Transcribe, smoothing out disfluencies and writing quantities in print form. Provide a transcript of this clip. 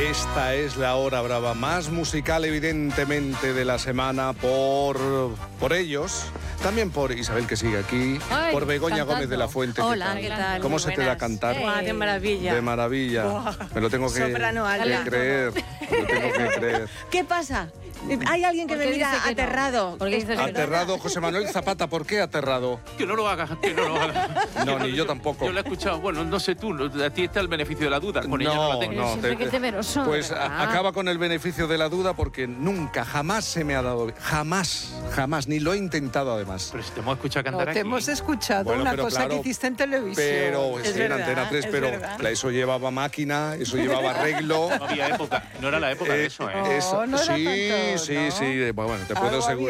Esta es la hora brava más musical, evidentemente, de la semana por ellos. También por Isabel, que sigue aquí. Ay, por Begoña cantando. Gómez de la Fuente. Hola, ¿qué tal? ¿Cómo Muy se te da buenas. cantar? De maravilla. De maravilla. Buah. Me lo tengo que Soprano alta. creer. Me lo tengo que creer. ¿Qué pasa? Hay alguien que ¿Por me qué mira dice que no? aterrado. ¿Por qué dices que no? Aterrado, José Manuel Zapata. ¿Por qué aterrado? Que no lo hagas, que no lo hagas. No, ni yo tampoco. Yo lo he escuchado, bueno, no sé tú, a ti está el beneficio de la duda, con ella no la tengo. No, Siempre que temeroso. Pues ¿verdad? acaba con el beneficio de la duda porque nunca, jamás se me ha dado. Jamás, ni lo he intentado además. Pero si te hemos escuchado cantar No, te aquí. hemos escuchado Bueno, una pero cosa claro, que hiciste en televisión. Pero Es sí, en verdad, Antena 3, es pero verdad. eso llevaba máquina, eso llevaba arreglo. No había época, no era la época de eso, ¿eh? No, no era sí, tanto, sí, ¿no? sí. Bueno, te puedo Algo asegurar.